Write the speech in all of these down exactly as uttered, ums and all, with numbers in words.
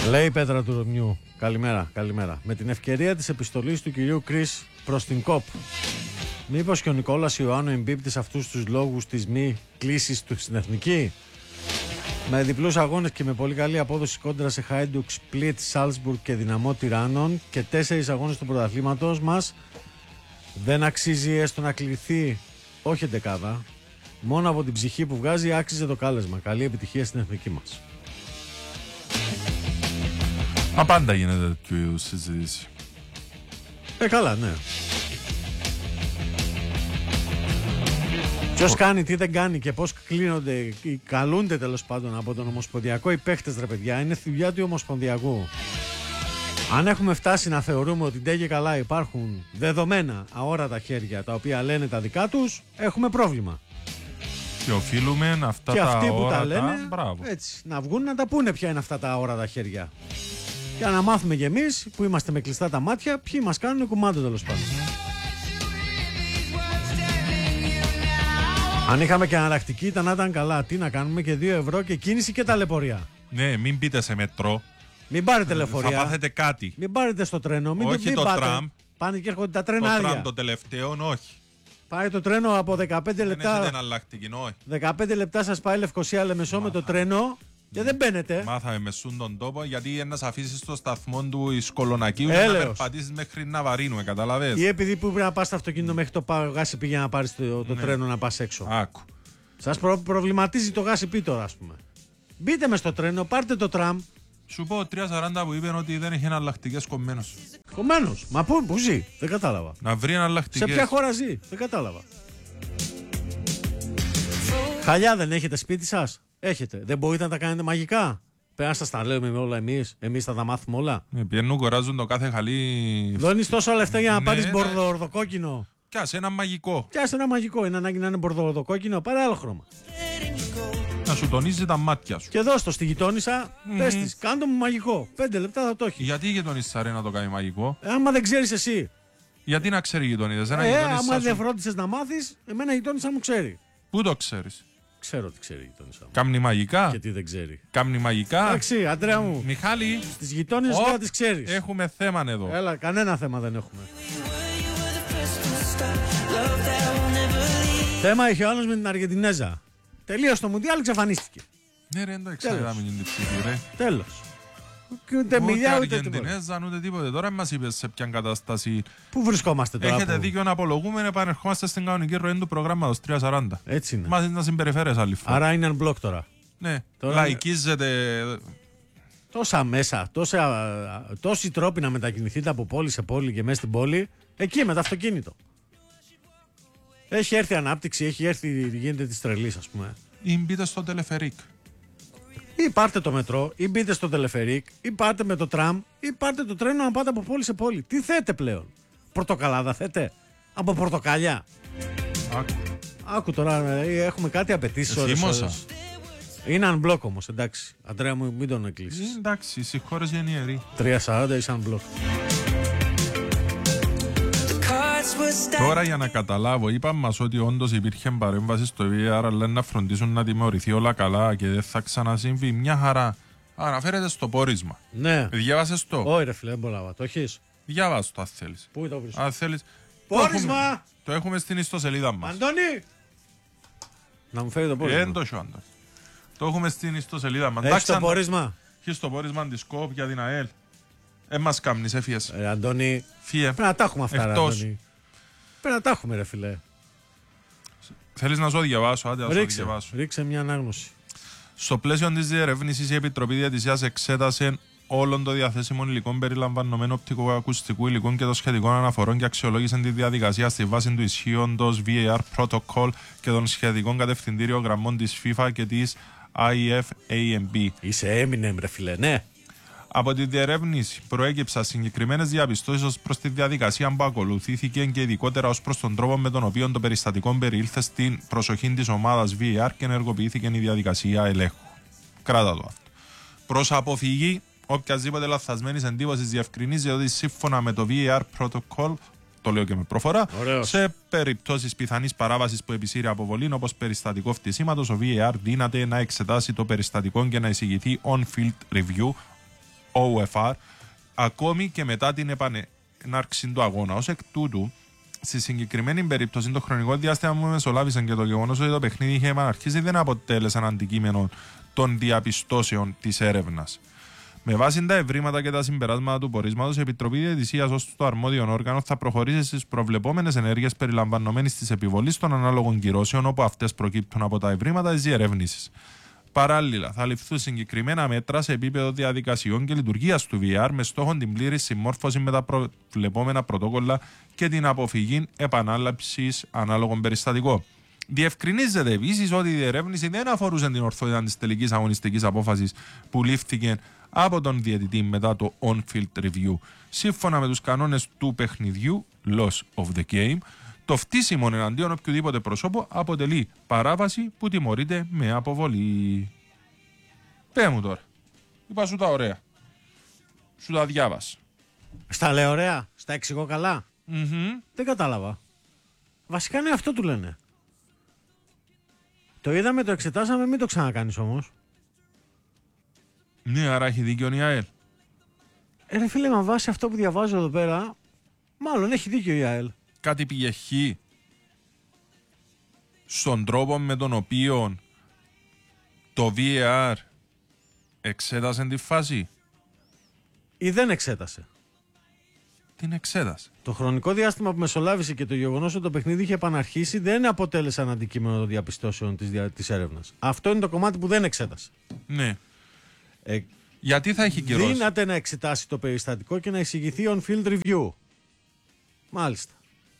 Λέει η Πέτρα του Ρωμιού. Καλημέρα, καλημέρα. Με την ευκαιρία της επιστολής του κυρίου Κρίς προς την ΚΟΠ, μήπως και ο Νικόλας Ιωάννου εμπίπτει σε αυτούς τους λόγους της μη κλήσης του στην Εθνική? Με διπλούς αγώνες και με πολύ καλή απόδοση κόντρα σε Χάιντουκ, Σπλίτ, Σάλτσμπουργκ και Δυναμό Τυράννων και τέσσερις αγώνες του πρωταθλήματος μας, δεν αξίζει έστω να κληθεί, όχι εντεκάδα, μόνο από την ψυχή που βγάζει άξιζε το κάλεσμα. Καλή επιτυχία στην Εθνική μας. Μα πάντα γίνεται τέτοιου είδους συζήτηση. Ε, καλά, ναι. Ποιος κάνει, τι δεν κάνει και πώς κλείνονται, καλούνται τέλος πάντων από τον Ομοσπονδιακό οι παίχτες, ρε παιδιά, είναι δουλειά του Ομοσπονδιακού. Αν έχουμε φτάσει να θεωρούμε ότι ντε και καλά υπάρχουν δεδομένα αόρατα χέρια τα οποία λένε τα δικά τους, έχουμε πρόβλημα. Και οφείλουμε αυτά και τα αυτοί που αόρατα, τα λένε, μπράβο. έτσι, να βγουν να τα πούνε ποια είναι αυτά τα αόρατα χέρια. Για να μάθουμε κι εμείς που είμαστε με κλειστά τα μάτια ποιοι μας κάνουν κουμάντο τέλος πάντων. Αν είχαμε και αναλλακτική ήταν να ήταν καλά. Τι να κάνουμε, και δύο ευρώ και κίνηση και ταλαιπωρία. Ναι, μην μπείτε σε μετρό. Μην πάρετε λεωφορεία. Θα πάθετε κάτι. Μην πάρετε στο τρένο. Μην όχι μην το πάτε. τραμ. Πάνε και έρχονται τα τρένα άδεια. Το τραμ το τελευταίο, όχι. Πάει το τρένο από δεκαπέντε λεπτά. Δεν έχετε εναλλακτική, όχι. δεκαπέντε λεπτά σας πάει Λευκοσία Λεμεσό με το τρένο και δεν μπαίνετε. Μάθαμε μεσούν τον τόπο γιατί ένας αφήσεις στο σταθμό του εις Κολονακίου Έλεος. να περπατήσεις μέχρι να βαρύνουμε, καταλαβες. Ή επειδή που πρέπει να πας στο αυτοκίνητο μέχρι το γάσι πήγε να πάρεις το, το ναι. τρένο να πας έξω. Άκου. Σας προ, προβληματίζει το γάσι πει τώρα, ας πούμε. Μπείτε με στο τρένο, πάρτε το τραμ. Σου πω τρία σαράντα που είπε ότι δεν έχει εναλλακτικές κομμένος. Κομμένος. Μα πού, πού ζει, δεν κατάλαβα. Να βρει εναλλακτικές. Σε ποια χώρα ζει, δεν κατάλαβα. Χαλιά δεν έχετε σπίτι σας? Έχετε. Δεν μπορείτε να τα κάνετε μαγικά? Πέρα σας τα λέμε με όλα εμείς. Εμείς θα τα μάθουμε όλα. Ε, πιένουν, κοράζουν το κάθε χαλί. Δώνεις τόσα λεφτά για να ναι, πάρεις ναι. μπορδορδοκόκκινο. Κι ας ένα μαγικό. Κι ας ένα μαγικό. Είναι ανάγκη να είναι μπορδορδοκόκκινο. Πάρε άλλο χρώμα. Να σου τονίζει τα μάτια σου. Και δώσ' το στη γειτόνισσα, Mm-hmm. πες της, κάντο μου μαγικό. Πέντε λεπτά θα το έχει. Γιατί η γειτονίσσα ρε να το κάνει μαγικό? Ε, άμα δεν ξέρεις εσύ. Γιατί να ξέρει η γειτονίδα? Ένα Ε, γειτονίσσα άμα σου. δεν φρόντισες να μάθεις, εμένα η γειτόνισσα μου ξέρει. Πού το ξέρεις? Ξέρω τι ξέρει η γειτόνισσα μου. Κάμνη μαγικά. Και τι δεν ξέρει. Κάμνη μαγικά. Εντάξει, Αντρέα μου. Μιχάλη. Τις γειτόνισσες Ω, να τις ξέρεις. Έχουμε θέμα εδώ. Έλα, κανένα θέμα δεν έχουμε. Θέμα είχε ο άλλος με την Αργεντινέζα. Τελείωσε το Μουντιάλ, εξαφανίστηκε. Ναι ρε, εντάξει, Τέλος. θα μην είναι ψυχή ρε. Τέλος. Και ούτε μιλιά ούτε τίποτα. Αργεντινέζα, ούτε τίποτε. Τώρα μας είπες σε ποια κατάσταση. Πού βρισκόμαστε τώρα? Έχετε που... δίκιο να απολογούμε, να επανερχόμαστε στην κανονική ροή του προγράμματος τρία σαράντα. Έτσι είναι. Μας να συμπεριφέρεσαι άλλη φορά. Άρα είναι unblock τώρα. Ναι, Τώρα- λαϊκίζεται. Τόσα μέσα, τόσα, τόσοι τρόποι να μετακινηθείτε από πόλη σε πόλη και μέσα στην πόλη, εκεί με το αυτοκίνητο. Έχει έρθει ανάπτυξη, έχει έρθει, γίνεται της τρελής, ας πούμε. Ή μπείτε στο τελεφερίκ. Ή πάρτε το μετρό, ή μπείτε στο τελεφερίκ, ή πάρτε με το τραμ, ή πάρτε το τρένο να πάτε από πόλη σε πόλη. Τι θέτε πλέον? Πορτοκαλάδα θέτε? Από πορτοκαλιά. Άκου. Άκου τώρα, ε, έχουμε κάτι απαιτήσεις ώρες, Θύμωσα. ώρες. Είναι unblock όμως, εντάξει. Αντρέα μου, μην τον εκκλείσεις. Ε, Εντάξει, συγχώρεσαι είναι ιερή. τρία σαράντα είσαι unblock. Τώρα για να καταλάβω, είπαμε μας ότι όντως υπήρχε παρέμβαση στο βι έι αρ, αλλά να φροντίσουν να τιμωρηθεί όλα καλά και δεν θα ξανασύμβει. Μια χαρά. Αναφέρεται στο πόρισμα. Ναι. Διάβασες το. Όχι ρε φίλε, δεν μπορώ να το έχεις. Διάβασες το αν θέλεις. Πού το βρίσκω? Αν θέλεις. Πόρισμα! Το έχουμε, το έχουμε στην ιστοσελίδα μας. Αντώνη! Να μου φέρει το Ε, πόρισμα. εν το σιόντα. Το έχουμε στην ιστοσελίδα μας. Έχεις το αν- πόρισμα? Έχεις το πόρισμα της ΚΟΠ για την ΑΕΛ. Ε, μας κάμνεις, έφυγες. Ε, Αντώνη, Φύε. πρέπει να τα έχουμε αυτά ρε Εκτός. Αντώνη. Πρέπει να τα έχουμε ρε φίλε. Θέλεις να σου διαβάσω, άντε να σου Ρίξε, διαβάσω. ρίξε μια ανάγνωση. Στο πλαίσιο της διερεύνησης, η Επιτροπή Διατησίας εξέτασε όλων των διαθέσιμων υλικών περιλαμβανομένου οπτικοακουστικού υλικών και των σχετικών αναφορών και αξιολόγησε τη διαδικασία στη βάση του ισχύοντος βι έι αρ Protocol και των σχετικών κατευθυντήριων γραμμών της FIFA και της άι εφ έι εμ μπι. Είσαι Eminem ρε φίλε, ναι. Από τη διερεύνηση προέκυψαν συγκεκριμένες διαπιστώσεις ως προς τη διαδικασία που ακολουθήθηκε και ειδικότερα ως προς τον τρόπο με τον οποίο το περιστατικό περιήλθε στην προσοχή της ομάδας βι έι αρ και ενεργοποιήθηκε η διαδικασία ελέγχου. Κράτα το αυτό. Προς αποφυγή οποιασδήποτε λαθασμένης εντύπωσης διευκρινίζει ότι σύμφωνα με το βι έι αρ Protocol, το λέω και με προφορά, Ωραίος. σε περιπτώσεις πιθανής παράβασης που επισύρει αποβολή όπως περιστατικό φτισήματος, ο βι έι αρ δύναται να εξετάσει το περιστατικό και να εισηγηθεί on-field review ο εφ αρ, ακόμη και μετά την επανέναρξη του αγώνα. Ως εκ τούτου, στη συγκεκριμένη περίπτωση, το χρονικό διάστημα που μεσολάβησαν και το γεγονός ότι το παιχνίδι είχε επαναρχίσει δεν αποτέλεσαν αντικείμενο των διαπιστώσεων της έρευνας. Με βάση τα ευρήματα και τα συμπεράσματα του πορίσματος, η Επιτροπή Διαιτησίας ως το αρμόδιο όργανο θα προχωρήσει στις προβλεπόμενες ενέργειες περιλαμβανομένης της επιβολής των ανάλογων κυρώσεων όπου αυτές προκύπτουν από τα ευρήματα της διερεύνησης. Παράλληλα, θα ληφθούν συγκεκριμένα μέτρα σε επίπεδο διαδικασιών και λειτουργίας του βι αρ με στόχο την πλήρη συμμόρφωση με τα προβλεπόμενα πρωτόκολλα και την αποφυγή επανάληψης ανάλογων περιστατικών. Διευκρινίζεται επίσης ότι η διερεύνηση δεν αφορούσε την ορθότητα της τελικής αγωνιστικής απόφασης που λήφθηκε από τον διαιτητή μετά το on-field review. Σύμφωνα με τους κανόνες του παιχνιδιού, loss of the game, το φτύσιμο εναντίον οποιοδήποτε προσώπου αποτελεί παράβαση που τιμωρείται με αποβολή. Πέ μου τώρα. Είπα σου τα ωραία. Σου τα διάβασα. Στα λέω ωραία, στα εξηγώ καλά. Mm-hmm. Δεν κατάλαβα. Βασικά είναι αυτό του λένε. Το είδαμε, το εξετάσαμε, μην το ξανακάνεις όμως. Ναι, άρα έχει δίκιο η ΑΕΛ. Ε, ρε φίλε, με βάση αυτό που διαβάζω εδώ πέρα, μάλλον έχει δίκιο η ΑΕΛ. Κάτι πήγε χ στον τρόπο με τον οποίο το βι αρ εξέτασε τη φάση Ή δεν εξέτασε. Την εξέτασε. Το χρονικό διάστημα που μεσολάβησε και το γεγονός ότι το παιχνίδι είχε επαναρχίσει δεν αποτέλεσαν αντικείμενο των διαπιστώσεων της, δια... της έρευνας. Αυτό είναι το κομμάτι που δεν εξέτασε. Ναι. Ε, Γιατί θα έχει κυρώσει. Δύναται να εξετάσει το περιστατικό και να εισηγηθεί on-field review. Μάλιστα.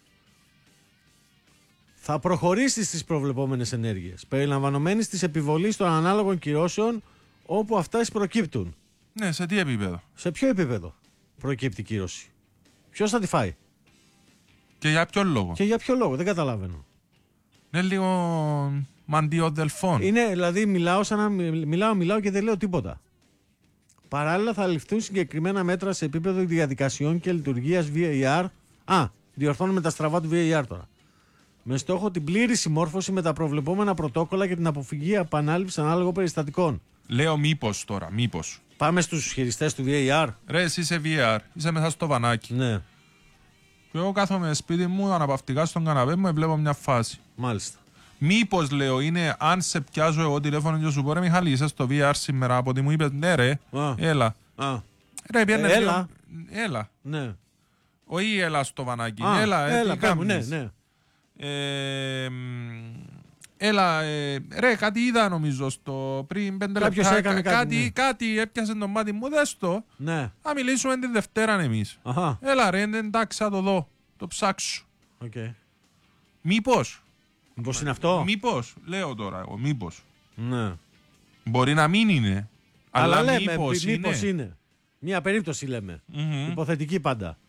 Θα προχωρήσει στις προβλεπόμενες ενέργειες, περιλαμβανομένης της επιβολής των ανάλογων κυρώσεων όπου αυτές προκύπτουν. Ναι, σε τι επίπεδο. Σε ποιο επίπεδο προκύπτει η κύρωση. Ποιος θα τη φάει. Και για ποιο λόγο. Και για ποιο λόγο, δεν καταλαβαίνω. Είναι λίγο μαντίο δελφών. Είναι, δηλαδή, μιλάω σαν να μιλάω, μιλάω και δεν λέω τίποτα. Παράλληλα, θα ληφθούν συγκεκριμένα μέτρα σε επίπεδο διαδικασιών και λειτουργίας βι έι αρ. Α, διορθώνουμε τα στραβά του βι έι αρ τώρα. Με στόχο την πλήρη συμμόρφωση με τα προβλεπόμενα πρωτόκολλα και την αποφυγή επανάληψης ανάλογων περιστατικών. Λέω μήπως τώρα, μήπως. Πάμε στους χειριστές του βι έι αρ. Ρε, εσύ είσαι βι αρ, είσαι μέσα στο βανάκι. Ναι. Και εγώ κάθομαι σπίτι μου, αναπαυτικά στον καναπέ μου, βλέπω μια φάση. Μάλιστα. Μήπως, λέω, είναι αν σε πιάζω εγώ τηλέφωνο και σου πω ρε Μιχάλη, είσαι στο βι αρ σήμερα από ότι μου είπες ναι ρε, Α. έλα. Α. Ρε, πιένε, Ε, έλα. Λίγο... Έλα. Ναι. Όχι έλα στο βανάκι, Α, έλα, ε, έλα, τι πέ μου, ναι, κάνεις. ναι. Ε, έλα, ε, ρε, κάτι είδα νομίζω στο πριν πέντε Κάποιος λεπτά. έκανε κάτι, κάτι, ναι. κάτι έπιασε το μάτι μου, δες το. Ναι. Θα μιλήσουμε την Δευτέρα εμείς. Αχα. Έλα ρε, εντάξει, θα το δω. Το ψάξω. Okay. Μήπως. Μήπως είναι αυτό. Μήπως, λέω τώρα εγώ, μήπως. Ναι. Μπορεί να μην είναι. Αλλά, Αλλά λέμε, μήπως είναι. μήπως είναι. Μια περίπτωση λέμε. Mm-hmm. Υποθετική πάντα.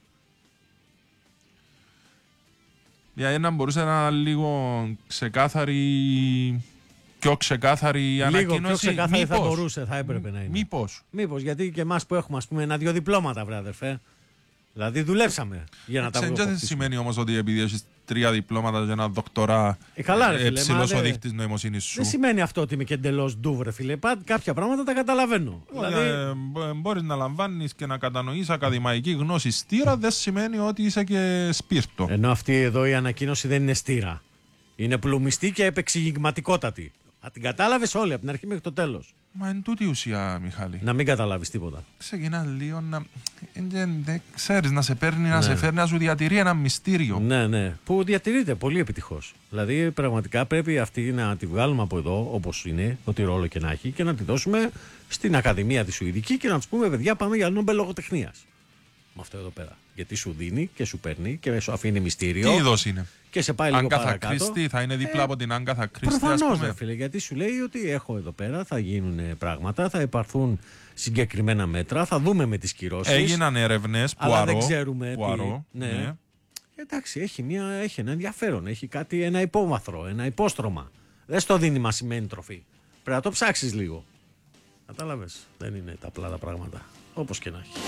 Για να μπορούσε να είναι λίγο ξεκάθαρη, πιο ξεκάθαρη η Λίγο ανακοίνωση. πιο ξεκάθαρη μήπως, θα μπορούσε, θα έπρεπε να είναι. Μήπως. Μήπως, γιατί και εμάς που έχουμε, ας πούμε, ένα-δυο διπλώματα, βρε αδερφέ. Δηλαδή δουλέψαμε για να τα Δεν βγάλουμε. σημαίνει όμως ότι επειδή έχεις τρία διπλώματα και ένα δοκτορά Ε, καλά, ρε φίλε, μα ψηλός ο δεν- δείκτης νοημοσύνης σου. Δεν σημαίνει αυτό ότι είμαι και εντελώς ντούβρε, φίλε. Πά- Κάποια πράγματα τα καταλαβαίνω. Δηλαδή, Ε, μπο- μπορείς να λαμβάνεις και να κατανοείς ακαδημαϊκή γνώση στήρα, δεν σημαίνει ότι είσαι και σπίρτο. ενώ αυτή εδώ η ανακοίνωση δεν είναι στήρα. Είναι πλουμιστή και επεξηγηματικότατη. Α, την κατάλαβες όλοι από την αρχή μέχρι το τέλος. Μα εν τούτη η ουσία, Μιχάλη. Να μην καταλάβεις τίποτα. Ξεκινά λίγο να. Δεν δε, ξέρεις, να σε παίρνει, να Ναι. σε φέρνει, να σου διατηρεί ένα μυστήριο. Ναι, ναι. Που διατηρείται πολύ επιτυχώς. Δηλαδή, πραγματικά πρέπει αυτή να τη βγάλουμε από εδώ, όπως είναι, ό,τι ρόλο και να έχει, και να τη δώσουμε στην Ακαδημία τη Σουηδική και να του πούμε: παιδιά, πάμε για Νόμπελ λογοτεχνίας. Με αυτό εδώ πέρα. Γιατί σου δίνει και σου παίρνει και σου αφήνει μυστήριο. Τι είδος είναι. Και σε πάει λίγο Άγκαθα παρακάτω. Κρίστη, θα είναι δίπλα Ε, από την Άγκαθα Κρίστη. ας Προφανώς, πούμε. ρε φίλε, γιατί σου λέει ότι έχω εδώ πέρα, θα γίνουν πράγματα, θα υπαρθούν συγκεκριμένα μέτρα, θα δούμε με τις κυρώσεις. Έγιναν έρευνες που αλλά αρώ. δεν ξέρουμε που τι- αρώ, ναι. ναι. Εντάξει, έχει, μια, έχει ένα ενδιαφέρον, έχει κάτι, ένα υπόβαθρο, ένα υπόστρωμα. Δεν στο δίνει μασημένη τροφή. Πρέπει να το ψάξεις λίγο. Κατάλαβες, δεν είναι τα απλά τα πράγματα. Όπως και να έχει.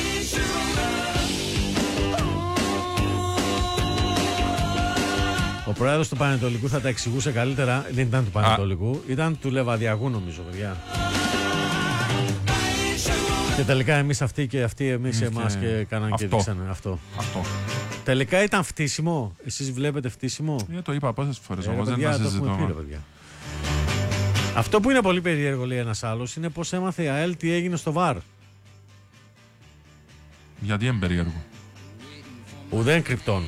Ο πρόεδρος του Πανετολικού θα τα εξηγούσε καλύτερα. Δεν ήταν του Πανετολικού, ήταν του Λεβαδιακού νομίζω, παιδιά. Και τελικά εμείς αυτοί και αυτοί εμείς και εμάς και κάναν αυτό. Και δείξανε αυτό. αυτό. Τελικά ήταν φτύσιμο. Εσείς βλέπετε φτύσιμο. Ε, το είπα πόσες φορές, ε, όμως παιδιά, δεν το συζητώ. έχουμε πει, παιδιά. Αυτό που είναι πολύ περίεργο, λέει ένας άλλος, είναι πως έμαθε η ΑΕΛ τι έγινε στο βαρ. Γιατί είναι περίεργο? Ουδέν κρυπτών.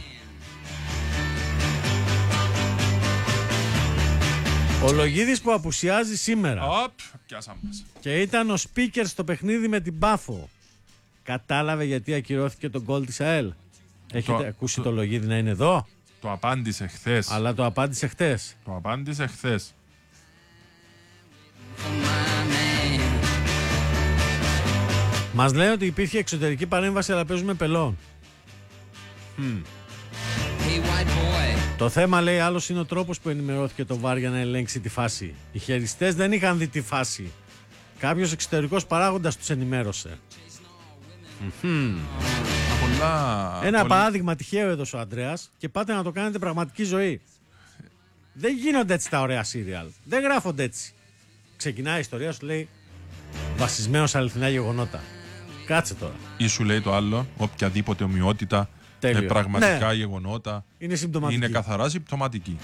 Ο Λογίδης που απουσιάζει σήμερα. Οπ, πιάσαμε. Και ήταν ο speaker στο παιχνίδι με την Πάφο. Κατάλαβε γιατί ακυρώθηκε το γκολ της ΑΕΛ? Έχετε το, ακούσει το, το Λογίδη να είναι εδώ? Το απάντησε χθες. Αλλά το απάντησε χθες. Το απάντησε χθες. Μας λέει ότι υπήρχε εξωτερική παρέμβαση, αλλά παίζουμε πελών. Mm. Hey, το θέμα, λέει, άλλος είναι ο τρόπος που ενημερώθηκε το βαρ για να ελέγξει τη φάση. Οι χειριστές δεν είχαν δει τη φάση. Κάποιος εξωτερικός παράγοντας τους ενημέρωσε. Mm-hmm. Πολλά... Ένα πολύ... παράδειγμα τυχαίο έδωσε ο Ανδρέας και πάτε να το κάνετε πραγματική ζωή. Δεν γίνονται έτσι τα ωραία σύριαλ. Δεν γράφονται έτσι. Ξεκινάει η ιστορία, σου λέει βασισμένο σε αληθινά γεγονότα. Κάτσε τώρα. Ή σου λέει το άλλο, οποιαδήποτε ομοιότητα με πραγματικά ναι. γεγονότα είναι συμπτωματική. Είναι καθαρά συμπτωματική.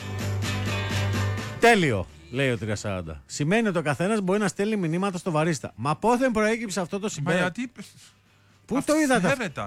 Τέλειο, λέει ο τριακόσια σαράντα. Σημαίνει ότι ο καθένας μπορεί να στέλνει μηνύματα στο βαρίστα. Μα πόθεν προέκυψε αυτό το συμπέρασμα? Γιατί... Πού το είδατε?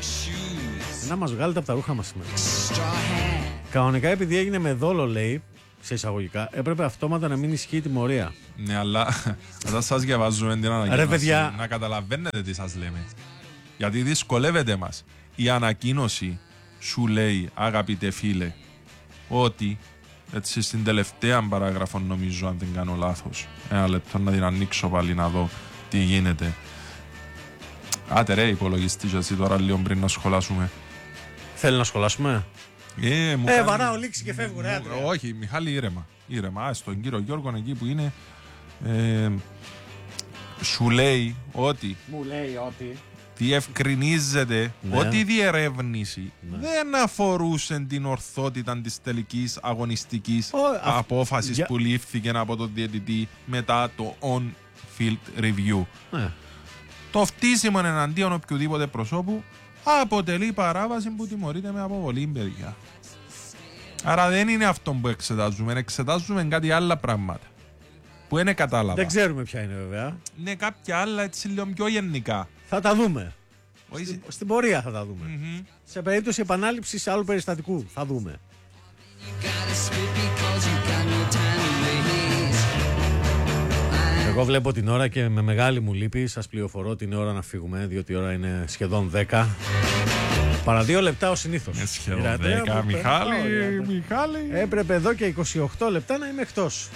Να μας βγάλετε από τα ρούχα μας σήμερα. Κανονικά, επειδή έγινε με δόλο, λέει, σε εισαγωγικά, έπρεπε αυτόματα να μην ισχύει η τιμωρία. Ναι, αλλά όταν σας διαβάζουμε την ανακοίνωση, παιδιά... να καταλαβαίνετε τι σας λέμε. Γιατί δυσκολεύεται μας. Η ανακοίνωση σου λέει, αγαπητέ φίλε, ότι έτσι στην τελευταία παράγραφο, νομίζω, αν δεν κάνω λάθος, ένα λεπτό να την ανοίξω πάλι να δω τι γίνεται. Άτε ρε υπολογιστή και εσύ τώρα λίγο πριν να σχολάσουμε. Θέλει να σχολάσουμε? Ε, ε κάνει... βαράω λήξη και φεύγουν. Ρε, όχι, Μιχάλη, ήρεμα. ήρεμα. Στον κύριο Γιώργο εκεί που είναι, ε, σου λέει ότι, μου λέει ότι διευκρινίζεται ναι. ότι η διερεύνηση ναι. δεν αφορούσε την ορθότητα της τελικής αγωνιστικής oh, απόφασης yeah. που λήφθηκε από τον διαιτητή μετά το on-field review. Ναι. Το φτύσιμο εναντίον οποιοδήποτε προσώπου αποτελεί παράβαση που τιμωρείται με αποβολή, παιδιά. Άρα δεν είναι αυτό που εξετάζουμε, εξετάζουμε κάτι άλλα πράγματα που είναι κατάλαβα. Δεν ξέρουμε ποια είναι, βέβαια. Είναι κάποια άλλα έτσι λίγο πιο γενικά. Θα τα δούμε. Όχι... Στην, στην πορεία θα τα δούμε. Mm-hmm. Σε περίπτωση επανάληψης άλλου περιστατικού θα δούμε. Εγώ βλέπω την ώρα και με μεγάλη μου λύπη σας πληροφορώ την ώρα να φύγουμε, διότι η ώρα είναι σχεδόν δέκα. Παρά δύο λεπτά ως συνήθως. Είναι σχεδόν δέκα, Μιχάλη, Μιχάλη. Έπρεπε εδώ και είκοσι οκτώ λεπτά να είμαι εκτός.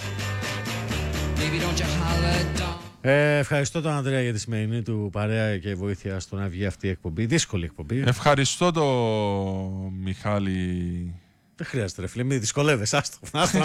Ε, ευχαριστώ τον Ανδρέα για τη σημερινή του παρέα και βοήθεια στο να βγει αυτή η εκπομπή. Δύσκολη εκπομπή. Ευχαριστώ τον Μιχάλη. Δεν χρειάζεται ρε φίλε, μην δυσκολεύεσαι. Άστο.